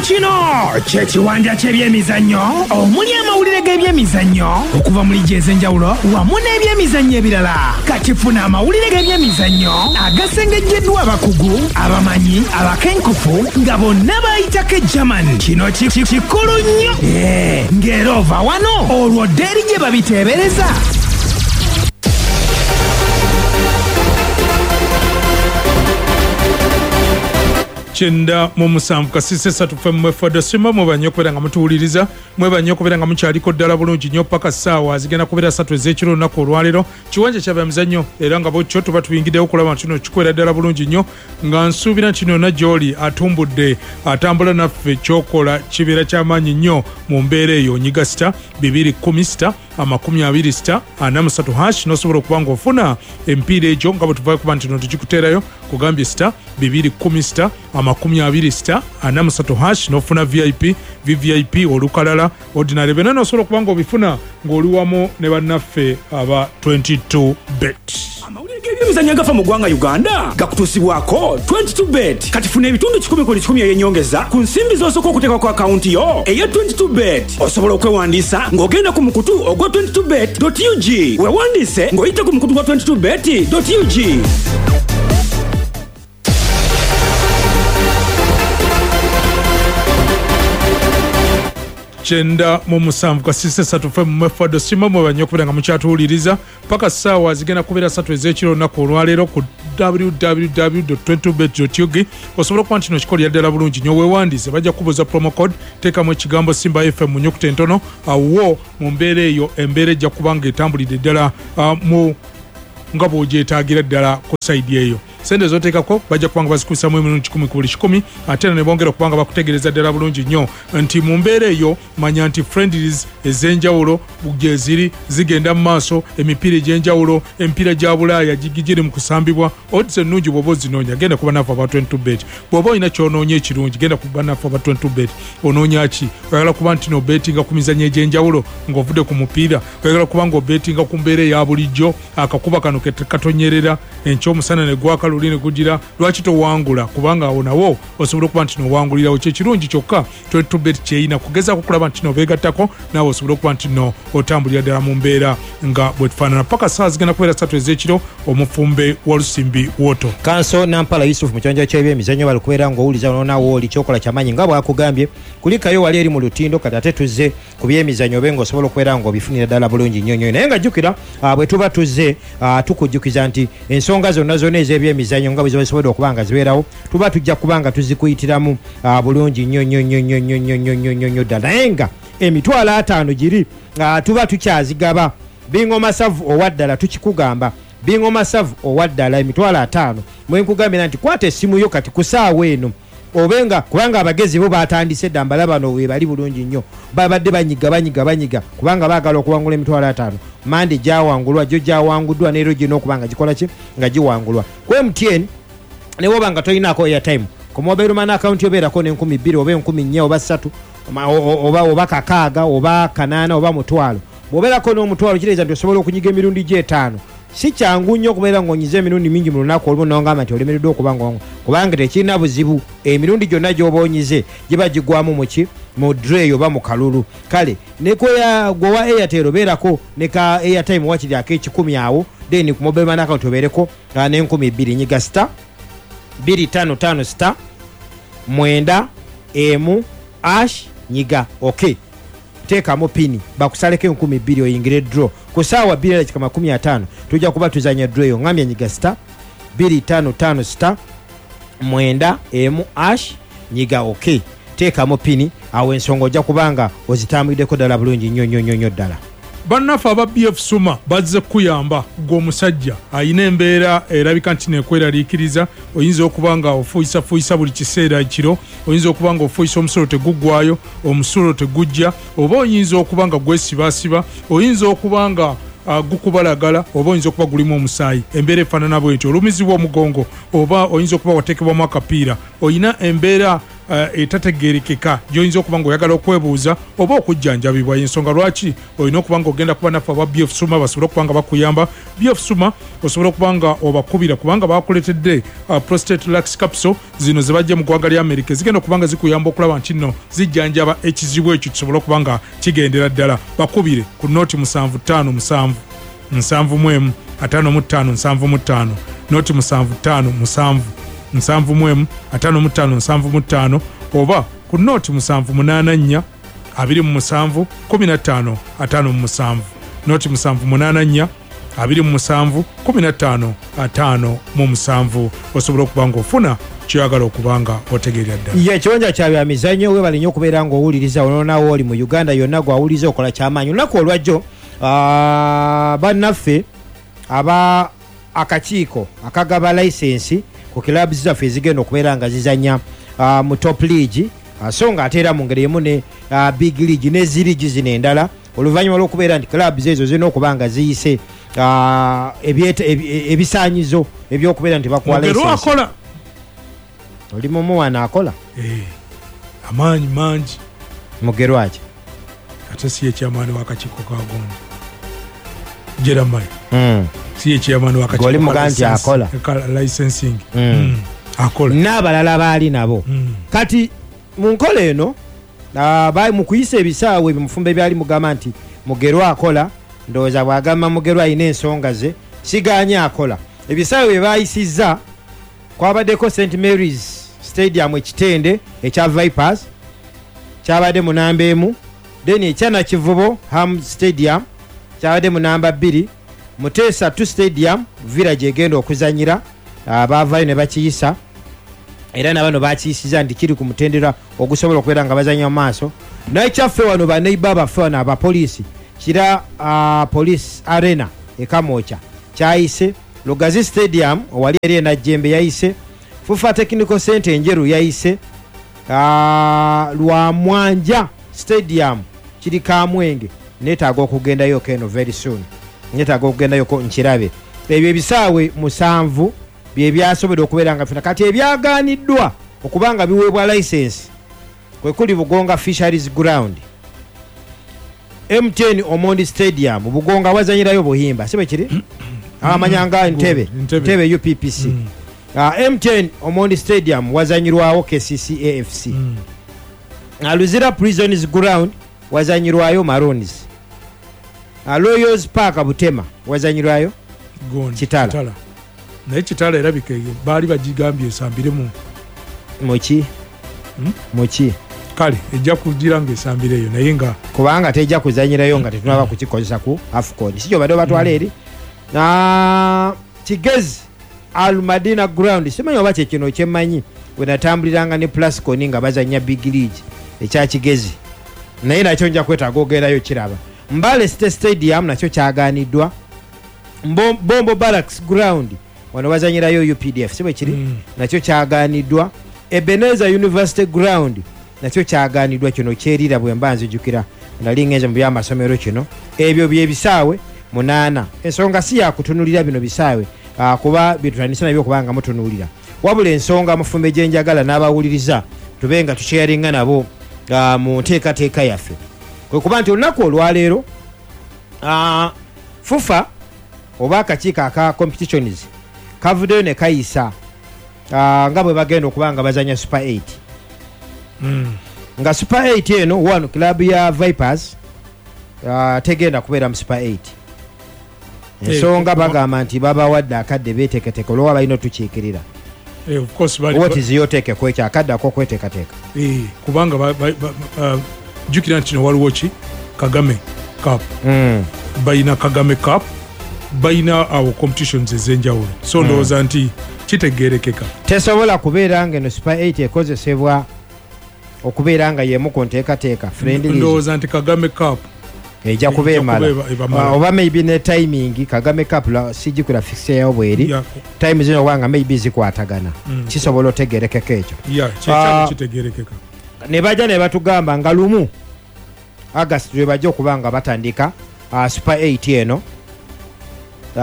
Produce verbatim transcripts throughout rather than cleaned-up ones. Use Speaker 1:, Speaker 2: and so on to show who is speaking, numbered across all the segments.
Speaker 1: kino kyekiwanja ky'ebyemizannyo omuli amawulire g'ebyemizannyo okuva mu liigi ez'enjawulo wamu n'ebyemizannyo ebirala. Kati funa amawulire g'ebyemizannyo agasengejjeddwa abakugu, abamanyi, abakenkufu nga bonna bayitako German. Kino kikulu nnyo ng'era ova wano olwo ddeeri gye babiteebereza.
Speaker 2: Chenda mu musanvu kasise satu fe mwefado sima mwebanye okubera nga mutuwuliriza mwebanye okubera nga mukyaliko ddala bulungi nnyo paka ssaawa zigenda kubeera ssatu ez'ekiro olunaku olwaleero. Kiwanja ky'ebyemizannyo era nga bwekyo tuba tuyingiddewo okulaba nti kino kikwera ddala bulungi nnyo nga nsuubira nti kino nagy'oli atumbudde atambula naffe kyokola kibeera ky'amaanyi nnyo mu mbeera eyo. Nyiga sita bibiri kumi sita amakumi abiri sita ana musatu hash n'osobola okuba ng'ofuna emipiira egyo nga bwe tuvaayo kuba nti no tukikuteerayo kugambye sita bibiri kumi sita amakumi abiri sita ana musatu hash n'ofuna vip vvip olukalala ordinary byonna n'osobola okuba ng'obifuna ng'oli wamu ne bannaffe aba twenty-two bet.
Speaker 1: Amawulire g'ebyemizannyo agafa mu ggwanga Uganda gakutuusibwako twenty-two bet. Kati funa ebitundu kikumi ku kikumi eyenyongeza ku nsimbi z'osooka okuteeka ku akawunti yo eya twenty-two bet. Osobola okwewandiisa ng'ogenda ku mukutu ogwa twenty-two bet dot u g. Weewandiise ng'oyita ku mukutu gwa twenty-two bet dot u g.
Speaker 2: Chenda mu musanvu kasise satu fe mwefado sima mwebanye okubera nga mukyatuwuliriza paka ssaawa zigenda kubeera ssatu ez'ekiro olunaku olwaleero ku w w w dot twenty-two bet dot u g. Osobola okuba nti kino kikolera ddala bulungi nnyo. Weewandiise bajja kubuuza promo code teekamu ekigambo Simba F M mu nnyukuta entono awo mu mbeera eyo embeera ejja kuba nga etambulidde ddala mu nga bw'ogyetaagira ddala ku sayidi eyo. Sente zoteekako bajja kubanga bazikubisamu emirundi kikumi ku buli kikumi ate ne bongera okubanga bakutegereza ddala bulungi nnyo nti mu mbeera eyo manya nti friendlies ez'enjawulo gye ziri zigenda mu maaso, emipiira egy'enjawulo, emipiira gya Bulaaya giri mu kusambibwa. Odds ennungi bw'oba ozinoonya genda kuba naffe aba twenty-two bet. Bw'oba olina ky'onoonya ekirungi genda kuba naffe aba twenty-two bet. Onoonya ki? Oyagala kuba nti n'obetinga ku mizannyo egy'enjawulo ng'ovudde ku mupiira, oyagala kuba ng'obetinga ku mbeera eya bulijjo, akakuba kano katonyerera enkyomusana ne gwaka luli ne gugira, lwaki towangula? Kubanga awo nawo osobola okuba nti nowangulirawo. Kyekirungi kyokka twenty-two bet kyeyina kugezaako kulaba nti nobeegattako naawe osobola okuba nti no otambulira ddala mu mbeera nga bwe tufaanana. Paka saa zigenda kubeera ssatu ez'ekiro omufumbe wa Lusimbi Woto.
Speaker 3: Kanso Nampala Yusuf mu kiwanja ky'ebyemizannyo bali kubeera ng'owuliza n'onaawo oli kyokola ky'amaanyi nga bw'akugambye kulikayo wali eri mu lutindo kati ate tuzze ku byemizannyo obe ng'osobola okubeera ng'obifunira ddala bulungi nnyo nnyo. Naye nga jjukira bwe tuba tuzze tukujjukiza nti ensonga zonna zonna ez'ebyemizannyo nga bwe ziba zisobodde okuba nga zibeerawo tuba tujja kuba nga tuzikuyitiramu bulungi nnyo nnyo nnyo nnyo nnyo nnyo nnyo nnyo nnyo nnyo ddala. Naye nga emitwalo ataano giri tuba tukyazigaba. Bingoma Savu owa ddala tukikugamba, Bingoma Savu owa ddala emitwalo ataano mwe nkugambira nti kwata essimu yo kati ku ssaawa eno obenga kubanga abagezi bo batandise dda mbala bano we bali bulungi nnyo babadde banyiga banyiga banyiga kubanga baagala okuwangula emitwalo ataano. Mande gyawangulwa gyo gyawanguddwa neero gino okuba nga gikola ki nga giwangulwa ku M T N ne woba nga toyinaako airtime ku mobile money account yobeerako n'enkumi bbiri oba enkumi nnya oba ssatu oba oba kakaaga oba kanaana oba mutwalo. Bw'obeerako n'omutwalo kireeza nti osobola okunyiga emirundi gy'etaano. Si kyangu nnyo okubeera ng'onyiza emirundi mingi mu lunaku olumu n'ongamba nti olemereddwa okuba ngongo kubanga tekirina buzibu. Emirundi gyonna gy'oba onyize giba gigwamu mu ki mu dray oba mu kalulu. Kale ne gwewa Airtel obeerako ne ka airtime wakiri ak'ekikumi awo then ku mobile money account obeereko n'enkumi bbiri. Nyiga sita bbiri ttaano ttaano sita mwenda emu ash nyiga okay. Teekamu pini bakusaleko enkumi bbiri oyingire draw ku ssaawa bbiri dakika makumi ataano tujja kuba tuzanya draw eyo. Ngambye nyiga sita bbiri ttaano ttaano sita mwenda emu ash nyiga okay. Teekamu pini awo ensonga ojja kubanga ozitambuliddeko ddala bulungi nnyo nnyo nnyo ddala.
Speaker 2: Bannaffe aba B F Suma bazze kuyamba ng'omusajja ayina embeera erabika nti nekweraliikiriza. Oyinza okuba nga ofuuyisa fuuyisa buli kiseera ekiro, oyinza okuba nga ofuuyisa omusolo teguggwayo, omusolo tegujja, oba oyinza okuba nga gwesibaasiba, oyinza okuba nga Uh, gukubalagala oba oyinza okuba gulimu omusaayi. Embeera efaanana bwetyo, olumizibwa omugongo oba oyinza okuba wateekebwamu akapiira, oyina embeera uh, etategerekeka gy'oyinza okuba ng'oyagala okwebuuza oba okujjanjabibwa. Ensonga lwaki olina okuba ng'ogenda kuba naffe aba B F Suma basobole okuba nga bakuyamba. B F Suma osobola okuba nga obakubira kubanga bakuletedde uh, prostate lax capsule zino ze bajja mu ggwanga lya Amerika zigenda okuba nga zikuyamba okulaba nti nno zijjanjaba ekizibu ekyo kisobole okuba nga kigendera ddala. Bakubire ku nooti musanvu ttaano musanvu nsanvu mu emu ataano mu ttaano nsanvu mu ttaano nooti musanvu ttaano musanvu nsanvu mu emu ataano mu ttaano nsanvu mu ttaano oba ku nooti musanvu munaana nnya abiri mu musanvu kumi na ttaano ataano mu musanvu nooti musanvu munaana nnya abiri mu musanvu kumi na ttaano ataano mu musanvu osobola okuba ng'ofuna kyoyagala okuba nga otegeerera ddala.
Speaker 3: ye ekibanja kya byamizannyo weebale nnyo okubeera ng'owuliriza ononawo oli mu Uganda yonna gwawuliriza okola kyamaanyi. Olunaku olwajjo uh, bannaffe aba akakiiko akagaba layisensi ku kilabu zaffe ezigenda okubeera nga zizanya uh, mu top league uh, so nga ate era mu ngeri emu ne uh, big league n'ezirigi zino endala oluvannyuma lw'okubeera nti kilabu ezo zirina okuba nga ziyise uh, ebisaanyizo ebyokubeera nti bakuwa layisensi. Oli mumu wana akola
Speaker 2: eh amaanyi mangi
Speaker 3: mugerwa ki
Speaker 2: ate si ekyamaani w'akakiiko ka Gombe Jeremiah
Speaker 3: mm.
Speaker 2: si ekyamaani w'akakiiko
Speaker 3: oli muganti akola
Speaker 2: licensing
Speaker 3: mm.
Speaker 2: mm. akola
Speaker 3: n'abalala baali nabo
Speaker 2: mm.
Speaker 3: kati mu nkola eno uh, mu kuyisa ebisaawe bimufumba ebyali mugamba nti mugerwa akola ndowooza bwagamba mugerwa alina ensonga ze siganye akola. Ebisaawe bye baayisizza kwabaddeko Saint Mary's Stadium ekitende ekya Vipers kyabadde mu namba emu, then ekyana Kivubo Ham Stadium kyabadde mu namba bbiri, Muteesa two Stadium Village egenda okuzanyira abavayo ne bakiyisa era nabano bakiyisiza nti kiri ku mutendera ogusobola okubeera nga bazanya mu maaso. N'ekyaffe wano baneiba baffe wano abapoliisi kira uh, police arena ekamocha kyayise, Lugazi Stadium owali eri enajjembe yayise, Fufa Technical Center enjeru yayise, uh, Lwamwanja Stadium kiri Kamwenge netaaga okugendayo keno very soon, netaaga okugendayo ko nkirabe. Ebyo ebisaawe musanvu bye byasobola okubeera nga fina kati ebyagaaniddwa okubanga biweebwa license kwe kuli Bugonga Fisheries Ground, M ten Omondi Stadium Bugonga wazanyirayo Buhimba sibe kiri amanyanga Ntebe Ntebe U P P C mm. uh, M ten Omondi Stadium wazanyirwawo K C C A F C mm. uh, Luzira Prisons Ground wazanyirwayo Maroons, uh, Royals Park Butema wazanyirwayo Kitala.
Speaker 2: Kitala naye Kitala erabika baali bagigambye esambiremu
Speaker 3: muki hmm? muki
Speaker 2: kale ejja kugira nga esambireyo naye nga
Speaker 3: kubanga tejja kuzanyirayo nga tetunaba kukikozesa ku Afcon sijo bado batwala eri na Kigezi Al Madina Ground simanyi oba kye kino kyemmanyi wenatambuliranga ne Plascon nga bazanya big league ekya Kigezi naye nakyo nja kwetaaga ogerayo kiraba. Mbale State Stadium nakyo kyagaaniddwa, Bombo Barracks Ground wano bazanyirayo U P D F sibe kiri mm. nakyo kyagaaniddwa, Ebenezer University Ground nakyo kyagaaniddwa. Kino kyerira bwe mbanzi jukira nali ngenze mu byamasomero kino. Ebyo bye bisaawe munaana. Ensonga si ya kutunulira bino bisaawe uh, kuba bitutandisa nabyo kubanga mutunulira, wabula ensonga mufumbe gyenjagala n'abawuliriza tubenga tusharinga nabo uh, mu nteekateeka yaffe kwe kuba nti olunaku olwaleero uh, Fufa oba akakiiko aka competitions kavuddeyo ne kayisa uh, nga bwe bagenda okubanga bazanya Super eight
Speaker 2: mm. nga
Speaker 3: Super eight eno one club ya Vipers uh, tegenda kubeera mu Super eight ensonga hey, bagamba nti babawadde akadde beeteeketeeka olwoba balina otukiikirira.
Speaker 2: Hey, of course, bali,
Speaker 3: what is yoteekeko ekyo akadde akokweteekateeka
Speaker 2: hey, kubanga ba, ba, ba, uh, jukira nti no waliwo ki Kagame Cup
Speaker 3: mm.
Speaker 2: bayina Kagame Cup bayina awo competitions ez'enjawulo so mm. ndowooza nti kitegeerekeka
Speaker 3: tesobola kubeera nga eno Super eight ekozesebwa okubeera nga yemu ku nteekateeka friendly.
Speaker 2: Ndowooza nti Kagame Cup
Speaker 3: ejja kubeemala uh, oba maybe ne timing Kagame Cup la sijikula fixe yayo bweri yeah. time zino wanga maybe zikwatagana mm. kisobola otegeerekeka ekyo
Speaker 2: yeah, uh, kitegeerekeka
Speaker 3: ne bajja ne batugamba nga lumu August lwe bajja okubanga batandika uh, Super eight eno uh,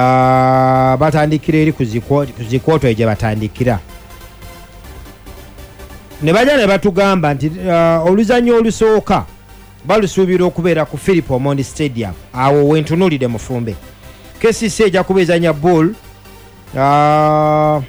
Speaker 3: batandikira eri ku zikwoto egye batandikira ne bajja ne batugamba nti uh, oluzanyo olusooka balusuubira okubeera ku Philip Omondi Stadium awo wentunulire Mufumbe. K C C ejja kubeezanya Bull, uh,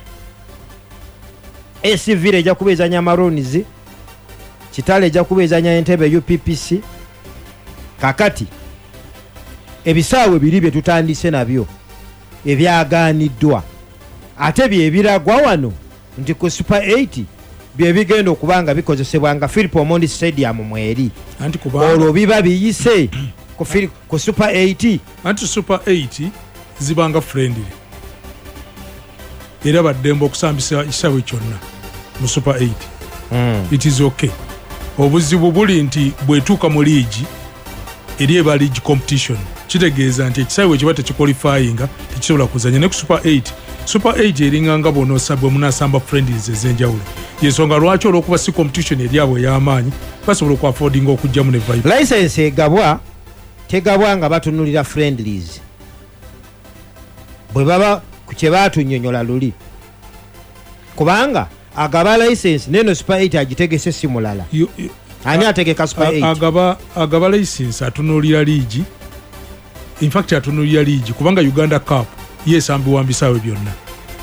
Speaker 3: A C Villa ejja kubeezanya Maroons, Kitale ejja kubeezanya Entebbe U P P C. Kakati ebisaawe biri bye tutandise nabyo ebyagaaniddwa ate bye ebiragwa wano nti ku Super eight bye bigenda okubanga bikozesebwa nga Philip Omondi Stadium mweri olwo biba biyise ku, ku Super eight.
Speaker 2: Anti Super eight zibanga friendly era baddemba okusambisa ekisaawe kyonna mu Super eight. mm. It is okay. Obuzibu buli nti bwetuuka mu liigi eri eba league competition kitegeeza nti ekisaawe kiba tekiqualifyinga tekisobola kuzanya ne ku Super eight. Super eight eringa nga bonosabwe munasamba friendlies ez'enjawulo yensonga lwaki olw'okuba si competition eri abo ey'amaanyi basobola okuaffordinga okujjamu ne vibe.
Speaker 3: License egabwa tegabwa nga batunulira friendlies bwe baba ku kye baatunyonyola luli kubanga agaba license neno Super eight agitegese si mulala. Ani ategeka Super eight?
Speaker 2: Agaba, agaba license atunulira liigi, in fact atunulira liigi kubanga Uganda Cup yesambiwa mbisaawe byonna.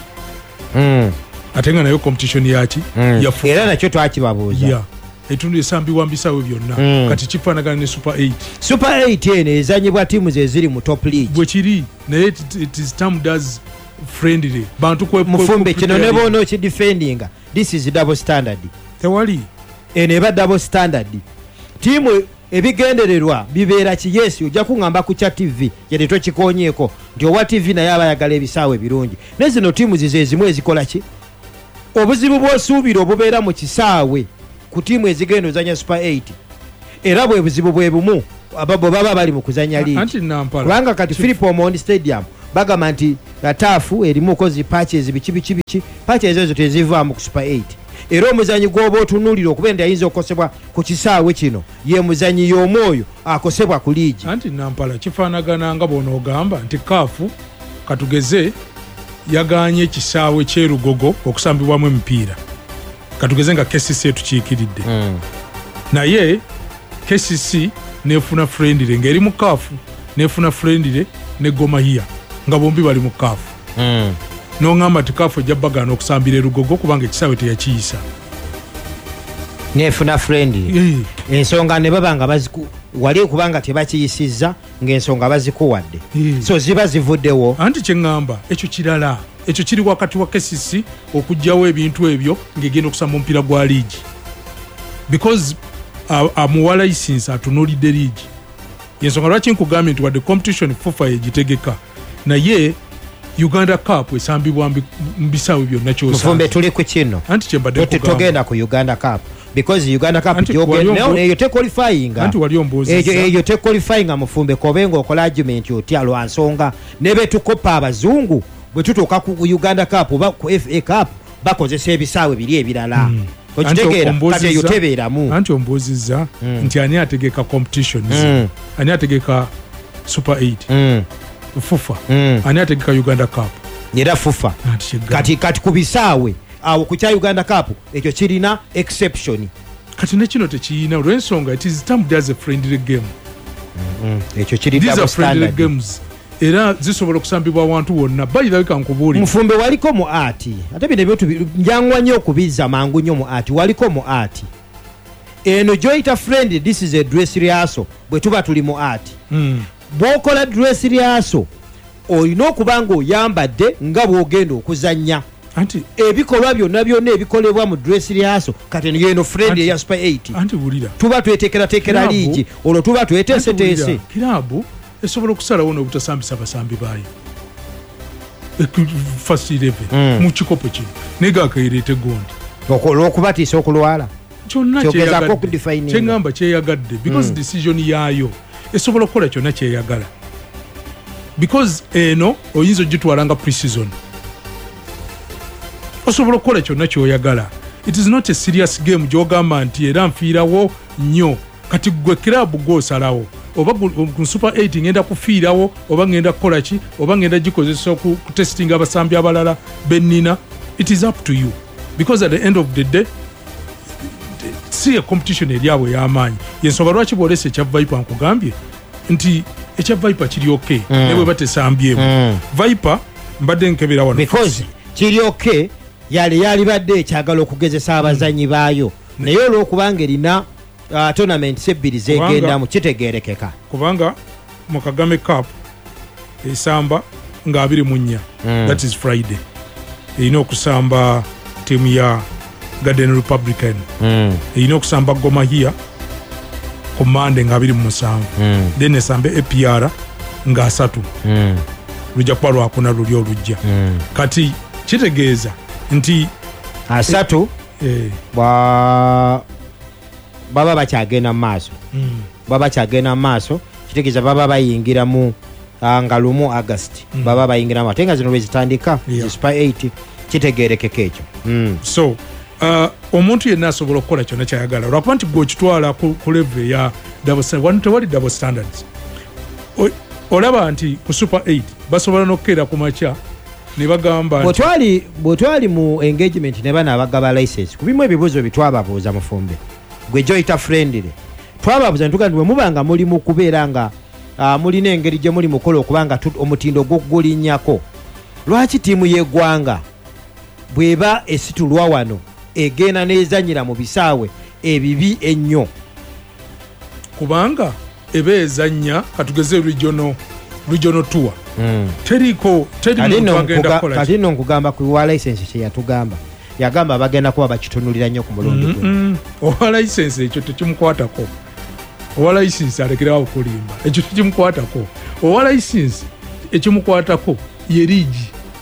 Speaker 3: mm.
Speaker 2: Ate nga nayo competition yaki
Speaker 3: mm. yafu era nakyo twakibabuuza.
Speaker 2: yeah. Etundu esambiwa mbisaawe byonna. mm. Kati kifaanagana ne Super eight.
Speaker 3: Super eight eno ezanyibwa tiimu ze ziri mu top league
Speaker 2: bwe kiri naye it, it is termed as friendly. Bantu kwe
Speaker 3: Mufumbe kino ne bono kidefendinga this is double standard.
Speaker 2: Tewali
Speaker 3: eno eba double standard. Tiimu ebigendererwa bibeera kiyesi ojja kuŋŋamba ku kya T V yete tokikonyeeko nti owa T V naye abayagala ebisaawe birungi ne zino tiimu zize ezimu ezikola ki obuzibu bw'osuubira obubeera mu kisaawe ku tiimu ezigenda ozanya Super eight era bwe buzibu bwe bumu ababo baba bali mu kuzanya liigi kubanga kati Philip Omondi Stadium bagamba nti taafu erimu okozi patches biki biki biki patches ezo tezivaamu ku Super eight era omuzanyi gw'oba otunuulira okuba nti ayinza okukosebwa ku kisaawe kino ye muzanyi y'omwoyo akosebwa ku liigi.
Speaker 2: Anti Nampala kifaanagana nga bw'onoogamba nti kaafu katugeze yaganye ekisaawe ky'erugogo okusambibwamu emipiira katugeze nga K C C tukiikiridde. mm. Naye K C C nefuna friendly ng'eri mu kaafu nefuna friendly ne Gomahia nga bombi bali mu kaafu.
Speaker 3: mm.
Speaker 2: N'oŋŋamba ti kaafu ejja bagana okusambira erugogo kubanga ekisaawe teyakiyisa
Speaker 3: nefuna friendly.
Speaker 2: yeah.
Speaker 3: Ensonga ne baba nga baziku wali kubanga tebakiyisizza ng'ensonga bazikuwadde.
Speaker 2: yeah.
Speaker 3: So ziba zivuddewo.
Speaker 2: Anti kye ŋŋamba ekyo kirala ekyo kiri wakati wa K C C okugyawo ebintu ebyo ng'egenda okusamba omupiira gwa liigi because amuwa uh, license atunuulidde liigi. Yensonga lwaki nkugambye nti wadde competition fufa yegitegeka naye Uganda Cup esambibwa mbisaawe byonna kyosanga.
Speaker 3: Mufumbe tuli ku kino
Speaker 2: anti kyembadde kugamba
Speaker 3: togenda ku Uganda Cup because Uganda Cup gyogenda eyo te qualifying
Speaker 2: anti wali ombozizza
Speaker 3: eyo eyo te qualifying Mufumbe kobenga okola argument otya lwansonga ne betukopa abazungu bwe tutuuka ku Uganda Cup oba ku F A Cup bakozesa ebisaawe biri ebirala. mm. Okitegeera kati eyo tebeeramu.
Speaker 2: Anti ombozizza mm. nti ani ategeka competitions
Speaker 3: mm.
Speaker 2: ani ategeka Super eight
Speaker 3: mm.
Speaker 2: fufa
Speaker 3: mm.
Speaker 2: ani ategeka Uganda Cup
Speaker 3: era fufa kati kati ku bisaawe awo ku kya Uganda Cup ekyo kirina exception
Speaker 2: kati ne kino tekiyina olw'ensonga it is termed as a friendly game.
Speaker 3: mm -hmm. ekyo kiri
Speaker 2: double
Speaker 3: standard.
Speaker 2: Friendly games era zisobola okusambibwa awantu wonna bayirabika nkubuulira.
Speaker 3: Mufumbe waliko mu ati ate bino ebintu njangwa nnyo okubizza mangu nnyo mu ati waliko mu ati eno joyita friendly this is a dress rehearsal bwe tuba tuli mu ati.
Speaker 2: mm.
Speaker 3: Bw'okola dress rehearsal olina okuba nga oyambadde nga bw'ogenda okuzannya
Speaker 2: anti
Speaker 3: ebikolwa byonna byonna ebikolebwa mu dress rehearsal kati eno yeno friendly eya Super eight
Speaker 2: anti wulira
Speaker 3: tuba twetekeratekera liigi olwo tuba tweteeseteese.
Speaker 2: Kiraabu esobola okusalawo n'obutasambisa basambi baayo first eleven
Speaker 3: mm.
Speaker 2: mu kikopo kino naye gaakayireete gondi
Speaker 3: olw'okubatiisa okulwala
Speaker 2: kyonna kyeŋŋamba kyeyagadde because
Speaker 3: mm.
Speaker 2: decision yaayo esobola okukola kyonna kyeyagala because eno oyinza ogitwala nga pre-season osobola okukola kyonna kyoyagala. It is not a serious game gy'ogamba nti era nfiirawo nnyo kati gwe kirabu gw'osalawo oba ku Super eight ngenda kufiirawo oba ngenda kukola ki oba ngenda gikozesa ku testing abasambi abalala bennina. It is up to you because at the end of the day si e competition eryabwe y'amaanyi yensonga lwaki bwolesa ekya Viper nkugambye nti ekya Viper kiri okay mm. ne bwe batesambyemu mm. Viper mbadde nkebera wano
Speaker 3: because kiri okay yali yali badde ekyagala okugezesa abazanyi mm. baayo naye olw'okubanga erina uh, tournament sebbiri zegendamu kitegerekeka
Speaker 2: kubanga mu Kagame Cup esamba nga abiri mu nnya mm. that is Friday erina okusamba timu ya Garden Republican mm. erina okusamba Gor Mahia ku Monday nga abiri mu musanvu mm. then esambe A P R nga asatu mm. lujja kuba lwakuna luli olujja mm. kati kitegeeza nti
Speaker 3: asatu
Speaker 2: eh,
Speaker 3: ba baba bakyagenda mu maaso mm. baba bakyagenda mu maaso kitegeeza baba bayingira mu uh, nga lumu August mm. baba bayingira mu ate nga zino lwezitandika yeah. Super eight kitegerekeka ekyo mm.
Speaker 2: so uh, omuntu yenna asobola okukola kyonna kyayagala olwakuba nti gwe okitwala ku, ku level ya double standard wano tewali double standards o, olaba nti ku Super eight basobola n'okukeera ku makya ne bagamba
Speaker 3: bwetwali bwetwali mu engagement ne bana abagaba license ku bimu ebibuuzo bitwababuuza mufumbe gwe joyita friendly twababuuza ntuga nti mubanga muli mu kubeera nga uh, mulina engeri gye muli mukola okubanga omutindo gugulinnyako lwaki tiimu y'eggwanga bweba esitulwa wano egenda nezanyira mu bisaawe ebibi ennyo
Speaker 2: kubanga eba ezanya katugeze regional regional tour mm. teriko teri muntu agenda kola
Speaker 3: kati nno nkugamba ku wa license kye yatugamba yagamba bagenda kuba bakitunulira nnyo ku mulundi
Speaker 2: mm -mm. owa license ekyo tekimukwatako owa license alekerawo okulimba ekyo tekimukwatako owa license ekimukwatako ye ligi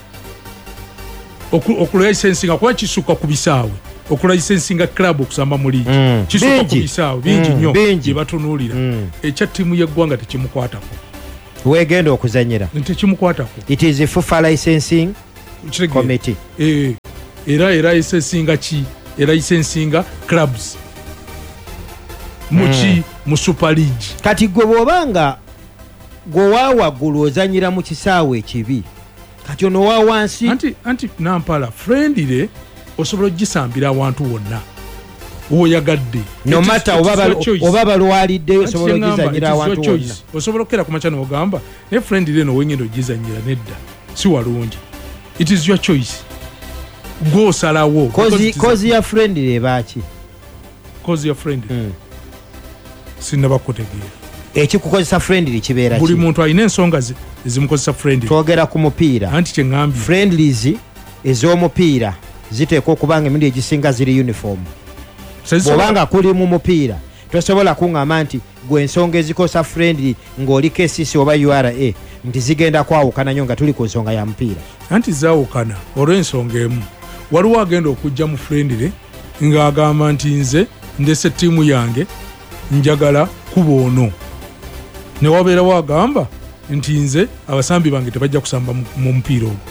Speaker 2: okulicensinga kuba kisuka ku bisaawe okulicensinga club okusamba mu ligi mm. kisuka ku bisaawe bingi nnyo mm. gye batunulira mm. ekya tiimu y'eggwanga tekimukwatako
Speaker 3: wegenda okuzanyira
Speaker 2: tekimukwatako
Speaker 3: it is a FIFA licensing committee
Speaker 2: eh era era licensinga ki era licensinga clubs muchi mm. mu Super League
Speaker 3: kati gwe bwobanga gwe wawaggulu ozanyira mu kisaawe ekibi kati ono wa wansi
Speaker 2: anti anti nampala friendly osobola gisambira abantu wonna oyagadde
Speaker 3: no matter oba balwalidde osobola gizanyira abantu wonna
Speaker 2: osobola okera ku machano ogamba ne friendly no wengendo gizanyira nedda si walungi it is your choice go salawo
Speaker 3: kozi kozi ya friendly baaki
Speaker 2: kozi ya friendly mm. sinna bakutegeera
Speaker 3: ekikukozesa friendly kibeera
Speaker 2: buli muntu alina ensonga ezimukozesa friendly
Speaker 3: twogera ku mupiira
Speaker 2: anti kyengambye
Speaker 3: friendlies ez'omupiira ziteekwa okubanga emirundi egisinga ziri uniform bwobanga kuli mu mupiira tosobola kuŋŋamba nti gwe ensonga ezikosa friendly ng'oli K C C oba U R A nti zigenda kwawukana nnyo nga tuli ku nsonga ya mupiira
Speaker 2: anti zaawukana olw'ensonga emu waliwo agenda okujja mu friendly ng'agamba nti nze ndese ttiimu yange njagala kuba ono ne wabeerawo agamba nti nze abasambi bange tebajja kusamba mu mupiira ogwo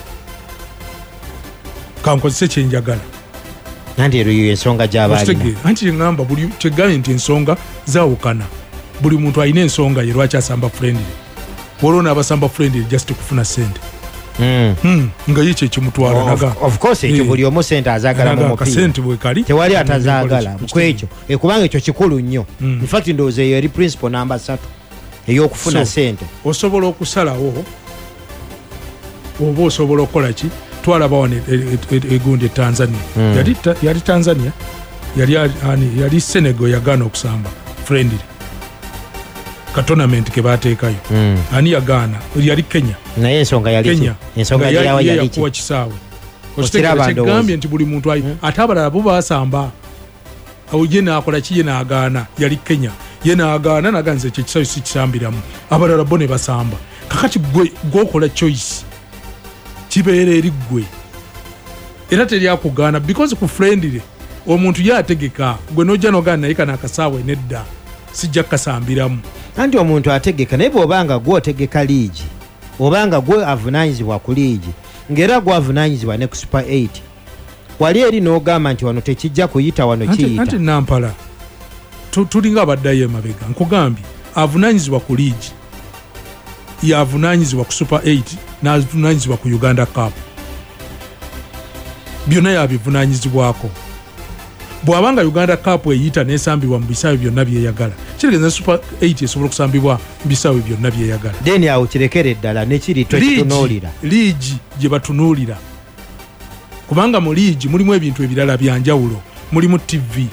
Speaker 2: kankozese kyenjagala
Speaker 3: nanti eyo ensonga gy'abaalina
Speaker 2: anti ngamba buli kyegambye nti ensonga zaawukana buli muntu alina ensonga ye lwaki asamba friendly waliwo n'abasamba friendly just kufuna sente mm. mm. nga ye kye kimutwala
Speaker 3: of, naga of course ekyo yeah. buli omu sente azaagala mu mupiira tewali atazaagala ku ekyo ekubanga ekyo kikulu nnyo mm. in fact ndowooza eyo eri principle namba ssatu ey'okufuna so, sente
Speaker 2: osobola okusalawo oba osobola okukola ki twalaba wano egundi Tanzania mm. yali, ta, yali Tanzania yali, ani, yali Senegal yagaana okusamba friendly ka tournament ke bateekayo mm. ani yagaana yali Kenya
Speaker 3: naye ensonga yali
Speaker 2: Kenya
Speaker 3: ensonga yali yali
Speaker 2: yakuwa kisaawe okitegambye nti buli muntu mm. ate abalala bo basamba awo ye naakola ki ye naagaana yali Kenya ye naagaana naganze ekyo kisaawe si kisambiramu abalala bo ne basamba kakati gwe gwokola choice kibeera eri ggwe era teryakugaana because ku friendly omuntu yategeka gwe nojja nogaana naye kana akasaawe nedda sijja kasambiramu
Speaker 3: anti omuntu ategeka naye bw'obanga gwotegeka liigi obanga gwe avunaanyizibwa ku liigi ng'era gwe avunaanyizibwa ne ku Super eight wali eri n'ogamba nti wano tekijja kuyita wano kiyita
Speaker 2: anti nampala tulinga abaddayo emabega nkugambye avunaanyizibwa ku liigi yavunaanyizibwa ku Super eight n'avunaanyizibwa ku Uganda Cup byonna yabivunaanyizibwako bw'abanga Uganda Cup eyita n'esambibwa mu bisaawe byonna byeyagala kirigeza Super eight esobola okusambibwa mu bisaawe byonna byeyagala
Speaker 3: then awo kirekere ddala nekiri twekitunuulira
Speaker 2: liigi gye batunuulira kubanga mu liigi mulimu ebintu ebirala byanjawulo mulimu T V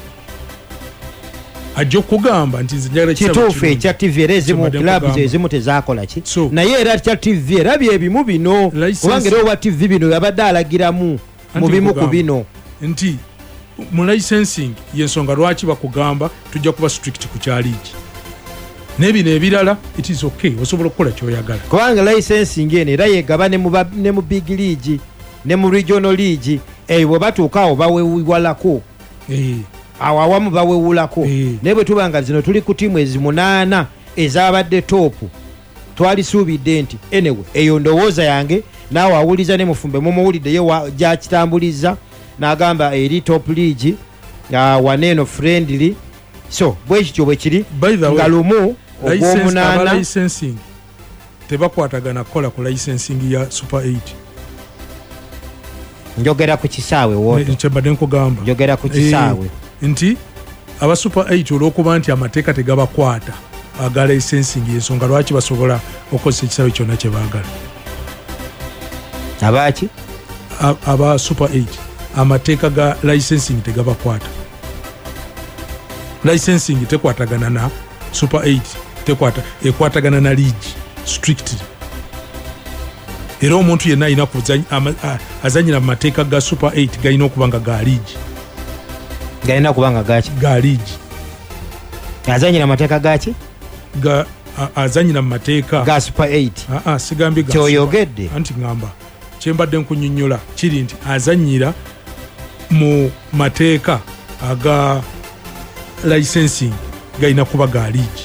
Speaker 2: ajja okugamba nti nze njagala
Speaker 3: kituufu ekya T V era ezimu clubs ezimu tezakola ki naye era kya T V erabye ebimu bino kubanga era owa T V bino yabadde alagiramu mu bimu ku bino
Speaker 2: nti mu licensing yensonga lwaki bakugamba tujja kuba strict ku kya liigi n'ebino ebirala it is okay osobola okukola kyoyagala
Speaker 3: kubanga licensing eno era yegaba ne mu big league ne mu regional league eyo bwe batuuka awo bawewalako awo awamu bawewulako naye bwe tubanga zino tuli ku tiimu ezi munaana ezabadde toopu twalisuubidde nti anyway eyo ndowooza yange naawe awuliza ne mufumbe mumuwuliddeyo gyakitambuliza n'agamba eri top league waneeno friendly so bwe kityo bwe kiri nga lumu ogw'omunaana
Speaker 2: licensing tebakwatagana kukola ku licensing ya Super eight
Speaker 3: njogera ku kisaawe woto
Speaker 2: kyebadde nkugamba
Speaker 3: njogera ku kisaawe
Speaker 2: nti aba Super eight olw'okuba nti amateeka tegabakwata aga licensing y'ensonga lwaki basobola okukozesa ekisaawe kyonna kye baagala
Speaker 3: abaaki
Speaker 2: aba Super eight amateeka ga licensing tegabakwata licensing tekwatagana na Super eight tekwata ekwatagana na league strictly era omuntu yenna alina azanyira mu mateeka ga Super eight galina okuba nga ga league
Speaker 3: galina kubanga gaki
Speaker 2: ga league
Speaker 3: azanyira mateeka gaki
Speaker 2: ga azanyira mu mateeka
Speaker 3: ga Super eight
Speaker 2: a a sigambye ga
Speaker 3: kyoyogedde
Speaker 2: anti ngamba kyembadde nkunyonnyola kiri nti azanyira mu mateeka aga licensing galina kuba ga league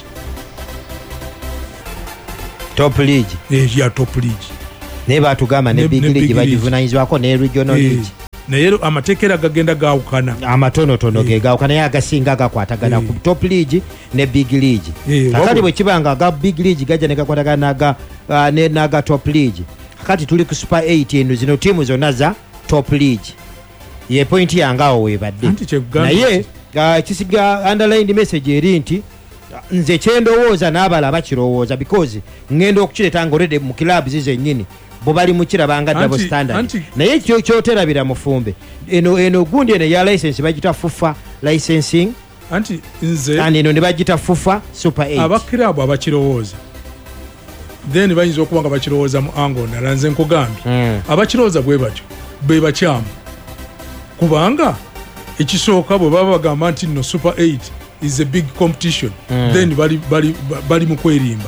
Speaker 3: top league
Speaker 2: eh ya top league
Speaker 3: naye batugamba ne big league bagivunanyizibwako ne regional league
Speaker 2: naye amateekera gagenda gaawukana
Speaker 3: amatonotono ge gaawukana naye agasinga gakwatagana ku top league ne big league kakati bwe kibanga aga big league gajja ne gakwatagana naga top league kakati tuli ku Super eight eno zino tiimu zonna za top league ye point yange awo weebadde naye kisiga underlined message eri nti nze kyendowooza n'abala bakirowooza because ngenda okukireta ngorede mu clubs zennyini bo bali mukirabanga double standard naye kyo kyoterabira mufumbe eno eno gundi eno ya license bagita fufa licensing
Speaker 2: anti nze
Speaker 3: and eno ne bagita fufa Super eight
Speaker 2: abakirabu abakirowooza then bayinza okuba nga bakirowooza mu ango ndala nze nkugambye mm. abakirowooza bwe batyo be bakyamu kubanga ekisooka bwe baba bagamba nti no Super eight is a big competition mm. then bali bali bali mu kwerimba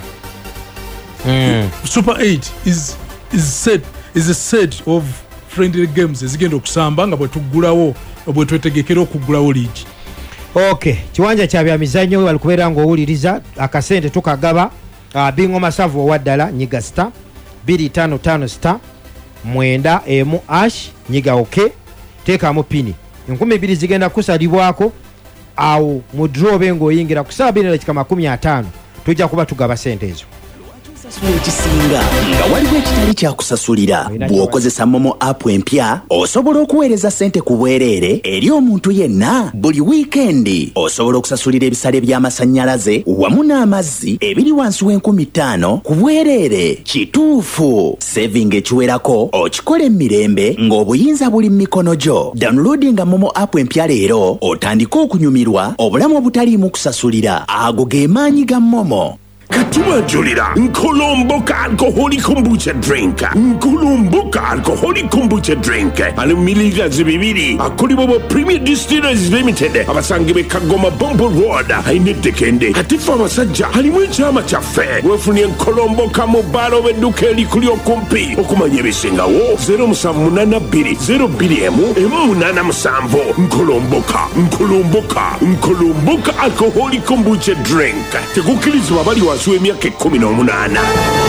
Speaker 2: mm. Super eight is is set is a set of friendly games ezigenda okusamba nga bwe tuggulawo bwe twetegekera okuggulawo league
Speaker 3: okay kiwanja kya bya mizanyo we balikubeera ng'owuliriza akasente tukagaba uh, bingo masavu owaddala nyiga star two five five star mwenda emu ash nyiga oke teekamu pini enkumi bbiri zigenda kusalibwako awo mu draw bengo oyingira ku ssaawa bbiri dakika makumi ataano tujja kuba tugaba sente ezo
Speaker 4: Sasula ekisinga nga waliwo ekitali kyakusasulira bw'okozesa Momo app empya osobola okuweereza ssente ku bwereere eri omuntu yenna buli wiikendi osobola okusasulira ebisale by'amasannyalaze wamu n'amazzi ebiri wansi w'enkumi ttaano ku bwereere kituufu saving ekiwerako okikola emirembe ng'obuyinza buli mu mikono gyo downloadinga Momo app empya leero otandike okunyumirwa obulamu obutaliimu kusasulira ago ge maanyi ga Momo.
Speaker 5: Katiwa Julira, Nkolomboka alcoholic kombucha drink. Nkolomboka alcoholic kombucha drink. Alumiliga zibibiri. Akoli bobo Premier Distillers Limited. Abasangibe Kagoma Bombo Road. Hainete kende. Hatifa masajja. Halimwe chama chafe. Wefuni Nkolomboka mobalo weduke likulio kumpi. Okumanye bisinga wo. Zero musamu nana biri. Zero biri emu. Emu nana musambo. Nkolomboka. Nkolomboka. Nkolomboka alcoholic kombucha drink. Tegukilizi wabali wa Suemia ke kumi na munana.